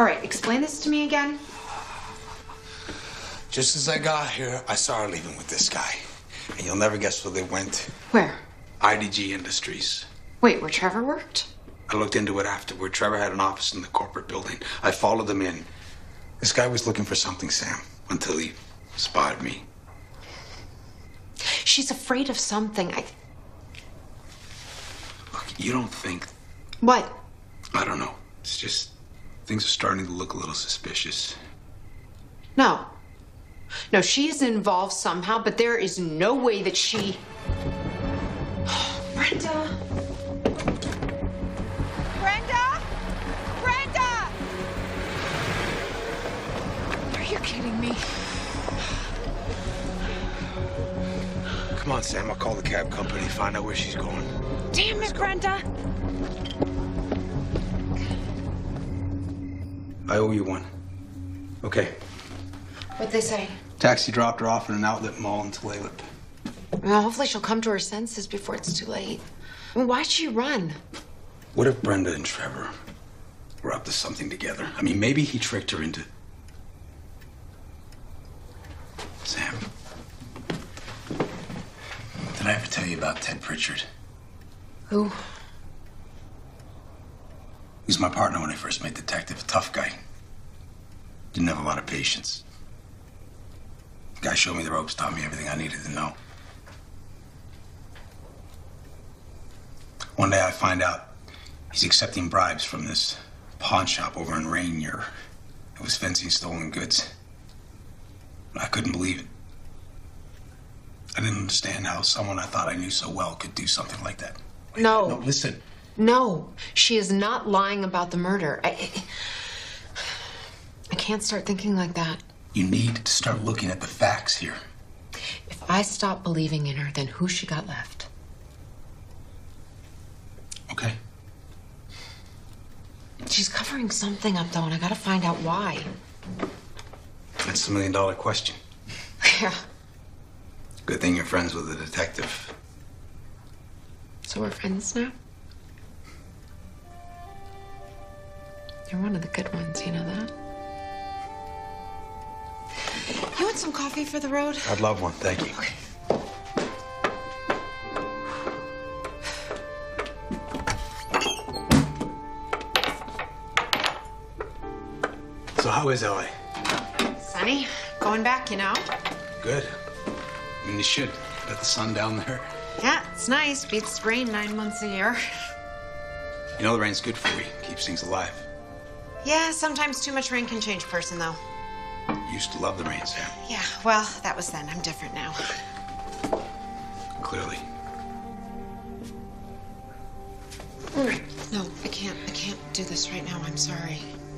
All right, explain this to me again. Just as I got here, I saw her leaving with this guy. And you'll never guess where they went. Where? IDG Industries. Wait, where Trevor worked? I looked into it afterward. Trevor had an office in the corporate building. I followed them in. This guy was looking for something, Sam, until he spotted me. She's afraid of something. Look, you don't think... What? I don't know. It's just... things are starting to look a little suspicious. No. No, she is involved somehow, but there is no way that she... Brenda! Brenda! Brenda! Are you kidding me? Come on, Sam. I'll call the cab company, find out where she's going. Damn it, Brenda! I owe you one. Okay. What'd they say? Taxi dropped her off in an outlet mall in Tulalip. Well, hopefully she'll come to her senses before it's too late. I mean, why'd she run? What if Brenda and Trevor were up to something together? I mean, maybe he tricked her into... Sam. Did I ever tell you about Ted Pritchard? Who? He was my partner when I first met Detective. A tough guy. Didn't have a lot of patience. The guy showed me the ropes, taught me everything I needed to know. One day I find out he's accepting bribes from this pawn shop over in Rainier. It was fencing stolen goods. I couldn't believe it. I didn't understand how someone I thought I knew so well could do something like that. Wait, No. No, listen. No, she is not lying about the murder. I can't start thinking like that. You need to start looking at the facts here. If I stop believing in her, then who's she got left? Okay. She's covering something up, though, and I gotta find out why. That's the million-dollar question. Yeah. Good thing you're friends with the detective. So we're friends now? You're one of the good ones, you know that? You want some coffee for the road? I'd love one, thank you. Okay. So how is LA? Sunny, going back, you know? Good. I mean, you should. Got the sun down there. Yeah, it's nice. Beats rain 9 months a year. You know the rain's good for you. Keeps things alive. Yeah, sometimes too much rain can change a person, though. You used to love the rain, Sam. Yeah, well, that was then. I'm different now. Clearly. No, I can't do this right now. I'm sorry.